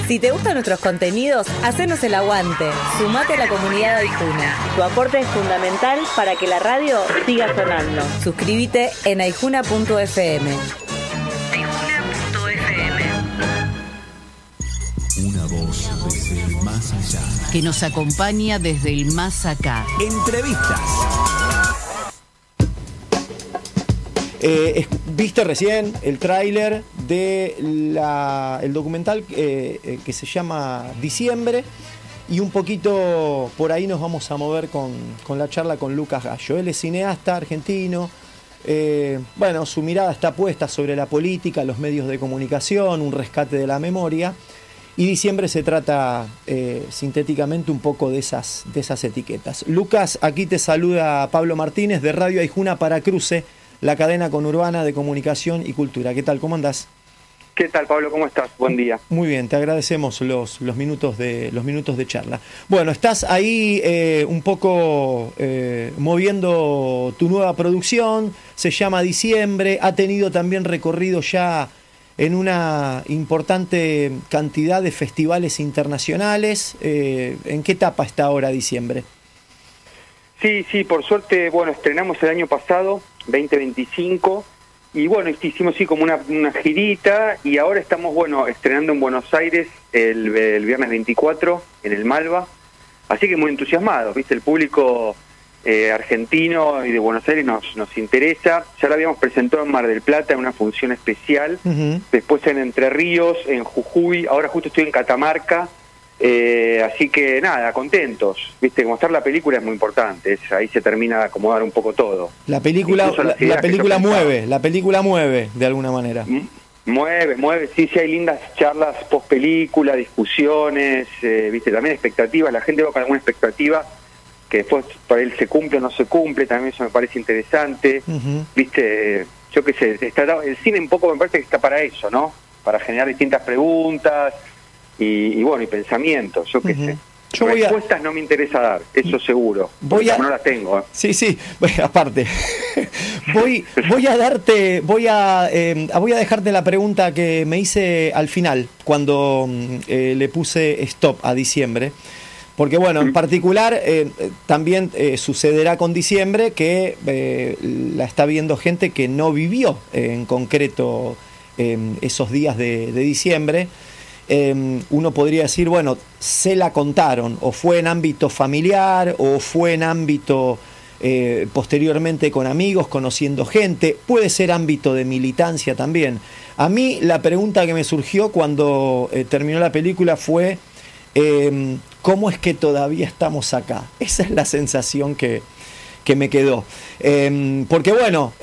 Si te gustan nuestros contenidos, hacenos el aguante. Sumate a la comunidad de Aijuna. Tu aporte es fundamental para que la radio siga sonando. Suscríbete en aijuna.fm. Una voz desde el más allá. Que nos acompaña desde el más acá. Entrevistas. Viste recién el tráiler de el documental que se llama Diciembre, y un poquito por ahí nos vamos a mover con la charla con Lucas Gallo. Él es cineasta argentino. Bueno, su mirada está puesta sobre la política, los medios de comunicación, un rescate de la memoria. Y Diciembre se trata sintéticamente un poco de esas etiquetas. Lucas, aquí te saluda Pablo Martínez de Radio Aijuna para Cruce, la cadena conurbana de comunicación y cultura. ¿Qué tal? ¿Cómo andás? ¿Qué tal, Pablo? ¿Cómo estás? Buen día. Muy bien, te agradecemos los minutos de charla. Bueno, estás ahí un poco moviendo tu nueva producción, se llama Diciembre, ha tenido también recorrido ya en una importante cantidad de festivales internacionales. ¿En qué etapa está ahora Diciembre? Sí, por suerte, bueno, estrenamos el año pasado, 2025, y bueno, hicimos así como una girita, y ahora estamos, bueno, estrenando en Buenos Aires el viernes 24, en el Malva, así que muy entusiasmados, ¿viste? El público argentino y de Buenos Aires nos interesa. Ya lo habíamos presentado en Mar del Plata en una función especial, después en Entre Ríos, en Jujuy, ahora justo estoy en Catamarca. Así que nada, contentos, viste, mostrar la película es muy importante, ahí se termina de acomodar un poco todo. La película mueve de alguna manera. Mueve, sí, hay lindas charlas post película, discusiones, viste, también expectativas, la gente va con alguna expectativa que después por él se cumple o no se cumple, también eso me parece interesante, viste, yo qué sé, el cine un poco me parece que está para eso, ¿no? Para generar distintas preguntas y bueno, y pensamientos, yo qué sé. Respuestas no me interesa dar, eso seguro, no las tengo. Sí, aparte. voy a dejarte la pregunta que me hice al final, cuando le puse stop a Diciembre. Porque bueno, en particular también sucederá con Diciembre que la está viendo gente que no vivió en concreto esos días de diciembre. Uno podría decir, bueno, se la contaron, o fue en ámbito familiar, o fue en ámbito posteriormente con amigos, conociendo gente, puede ser ámbito de militancia también. A mí la pregunta que me surgió cuando terminó la película fue ¿cómo es que todavía estamos acá? Esa es la sensación que me quedó. Porque bueno,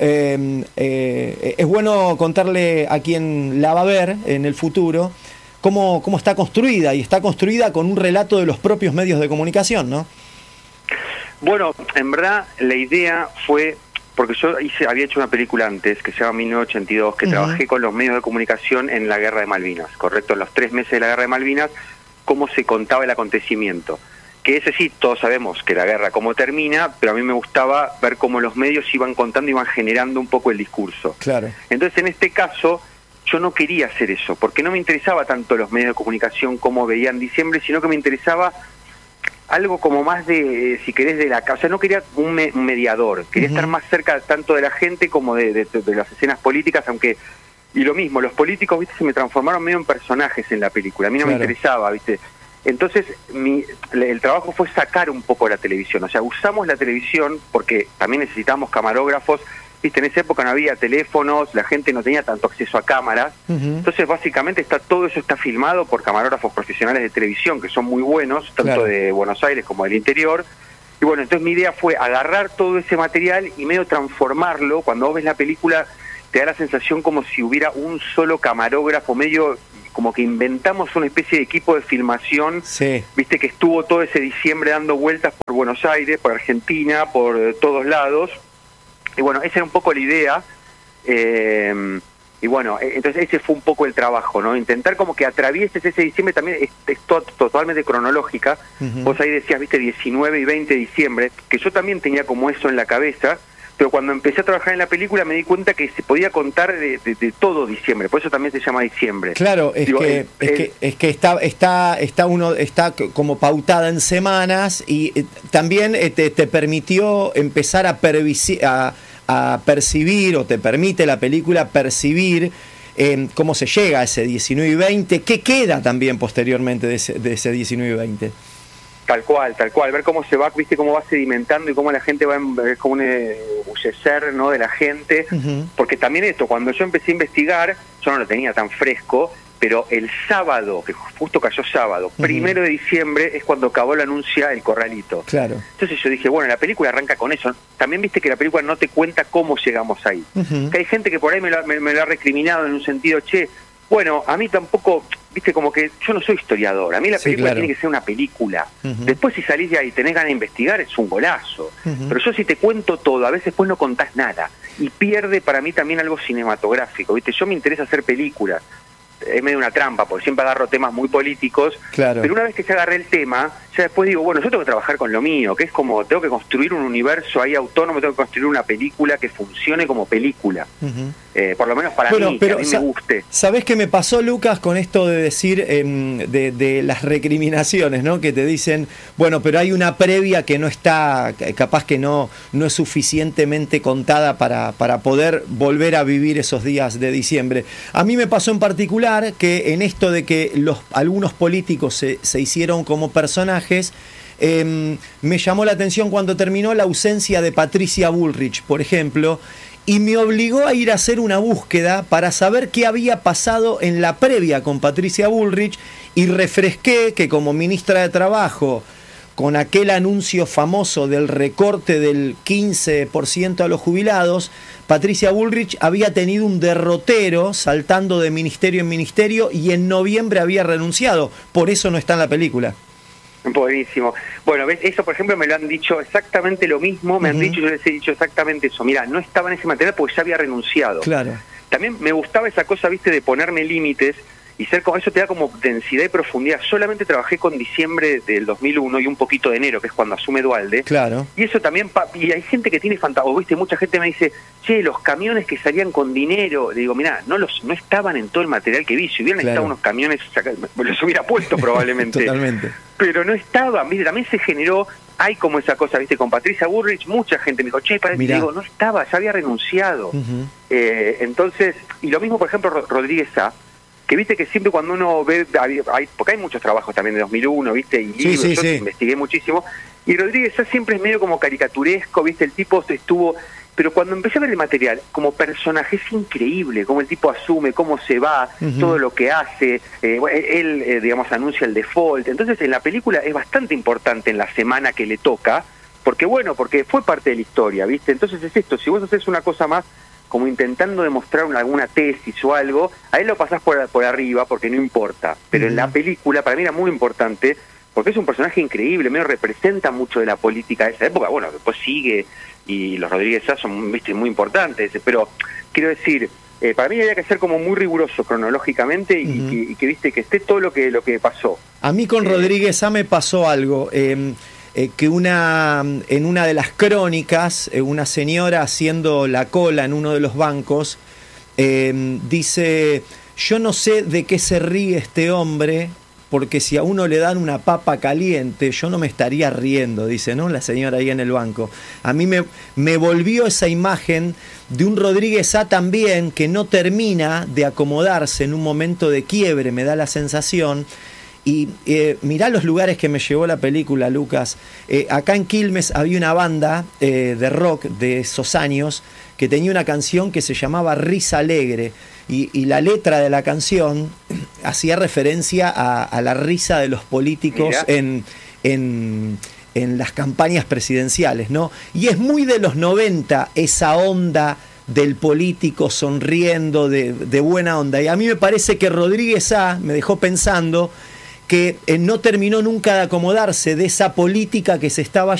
es bueno contarle a quien la va a ver en el futuro cómo está construida, y está construida con un relato de los propios medios de comunicación, ¿no? Bueno, en verdad la idea fue, porque yo había hecho una película antes que se llama 1982, que trabajé con los medios de comunicación en la Guerra de Malvinas, correcto, en los 3 meses de la Guerra de Malvinas, cómo se contaba el acontecimiento. Que ese sí, todos sabemos que la guerra cómo termina, pero a mí me gustaba ver cómo los medios iban contando, iban generando un poco el discurso. Claro. Entonces, en este caso, yo no quería hacer eso, porque no me interesaba tanto los medios de comunicación cómo veían Diciembre, sino que me interesaba algo como más de, si querés, de la casa. O sea, no quería un mediador, quería estar más cerca tanto de la gente como de las escenas políticas, aunque... Y lo mismo, los políticos, viste, se me transformaron medio en personajes en la película, a mí no me interesaba, viste. Entonces, el trabajo fue sacar un poco la televisión, o sea, usamos la televisión porque también necesitábamos camarógrafos, viste, en esa época no había teléfonos, la gente no tenía tanto acceso a cámaras, entonces básicamente todo eso está filmado por camarógrafos profesionales de televisión, que son muy buenos, tanto de Buenos Aires como del interior. Y bueno, entonces mi idea fue agarrar todo ese material y medio transformarlo. Cuando vos ves la película, te da la sensación como si hubiera un solo camarógrafo, medio como que inventamos una especie de equipo de filmación, viste, que estuvo todo ese diciembre dando vueltas por Buenos Aires, por Argentina, por todos lados. Y bueno, esa era un poco la idea. Y bueno, entonces ese fue un poco el trabajo, ¿no? Intentar como que atravieses ese diciembre, también es totalmente cronológica. Vos ahí decías, viste, 19 y 20 de diciembre, que yo también tenía como eso en la cabeza. pero cuando empecé a trabajar en la película me di cuenta que se podía contar de todo diciembre, por eso también se llama diciembre. Claro, es que está como pautada en semanas y también te permitió empezar a percibir, o te permite la película percibir cómo se llega a ese 19 y 20, qué queda también posteriormente de ese 19 y 20. Tal cual, ver cómo se va, viste, cómo va sedimentando y cómo la gente va, es como un bullecer, ¿no?, de la gente, porque también esto, cuando yo empecé a investigar, yo no lo tenía tan fresco, pero el sábado, que justo cayó sábado, 1 de diciembre, es cuando Cabolo anuncia El Corralito. Claro. Entonces yo dije, bueno, la película arranca con eso. También viste que la película no te cuenta cómo llegamos ahí. Que hay gente que por ahí me lo ha recriminado en un sentido, bueno, a mí tampoco, viste, como que yo no soy historiador. A mí la película tiene que ser una película. Después si salís de ahí y tenés ganas de investigar, es un golazo. Pero yo si te cuento todo, a veces después no contás nada. Y pierde para mí también algo cinematográfico, viste. Yo me interesa hacer películas. Es medio una trampa, porque siempre agarro temas muy políticos, pero una vez que ya agarré el tema, ya después digo, bueno, yo tengo que trabajar con lo mío, que es como, tengo que construir un universo ahí autónomo, tengo que construir una película que funcione como película, por lo menos para mí, pero que a mí me guste. ¿Sabés qué me pasó, Lucas, con esto de decir, de las recriminaciones, ¿no?, que te dicen, bueno, pero hay una previa que no está, capaz que no es suficientemente contada para poder volver a vivir esos días de diciembre? A mí me pasó en particular que en esto de que algunos políticos se hicieron como personajes, me llamó la atención cuando terminó la ausencia de Patricia Bullrich, por ejemplo, y me obligó a ir a hacer una búsqueda para saber qué había pasado en la previa con Patricia Bullrich, y refresqué que como ministra de Trabajo, con aquel anuncio famoso del recorte del 15% a los jubilados, Patricia Bullrich había tenido un derrotero saltando de ministerio en ministerio y en noviembre había renunciado. Por eso no está en la película. Buenísimo. Bueno, ¿ves? Eso, por ejemplo, me lo han dicho exactamente lo mismo. Me han dicho, yo les he dicho exactamente eso. Mira, no estaba en ese material porque ya había renunciado. Claro. También me gustaba esa cosa, viste, de ponerme límites y ser como, eso te da como densidad y profundidad. Solamente trabajé con diciembre del 2001 y un poquito de enero, que es cuando asume Duhalde. Claro. Y eso también, y hay gente que tiene fantasmas, viste, mucha gente me dice, los camiones que salían con dinero, le digo, mirá, no estaban en todo el material que vi, si hubieran estado unos camiones, los hubiera puesto probablemente. Totalmente. Pero no estaban, viste, también se generó, hay como esa cosa, viste, con Patricia Bullrich, mucha gente me dijo, digo, no estaba, ya había renunciado. Entonces, y lo mismo, por ejemplo, Rodríguez Sá, que viste que siempre cuando uno ve, porque hay muchos trabajos también de 2001, viste, y libros, yo investigué muchísimo, y Rodríguez Sá siempre es medio como caricaturesco, viste, el tipo estuvo, pero cuando empecé a ver el material, como personaje es increíble, cómo el tipo asume, cómo se va, todo lo que hace, él, digamos, anuncia el default, entonces en la película es bastante importante en la semana que le toca, porque fue parte de la historia, viste, entonces es esto, si vos haces una cosa más, como intentando demostrar alguna tesis o algo, a él lo pasás por arriba porque no importa. Pero en la película, para mí era muy importante, porque es un personaje increíble, medio representa mucho de la política de esa época. Bueno, después sigue, y los Rodríguez Sá son, viste, muy importantes, pero quiero decir, para mí había que ser como muy riguroso cronológicamente y que viste, que esté todo lo que pasó. A mí con Rodríguez Sá me pasó algo, que en una de las crónicas, una señora haciendo la cola en uno de los bancos, dice, yo no sé de qué se ríe este hombre, porque si a uno le dan una papa caliente, yo no me estaría riendo, dice, ¿no?, la señora ahí en el banco. A mí me volvió esa imagen de un Rodríguez Sá también, que no termina de acomodarse en un momento de quiebre, me da la sensación. Y mirá los lugares que me llevó la película, Lucas. Acá en Quilmes había una banda de rock de esos años que tenía una canción que se llamaba Risa Alegre, y la letra de la canción hacía referencia a la risa de los políticos en las campañas presidenciales, ¿no? Y es muy de los 90 esa onda del político sonriendo, de buena onda. Y a mí me parece que Rodríguez Sá me dejó pensando que no terminó nunca de acomodarse de esa política que se estaba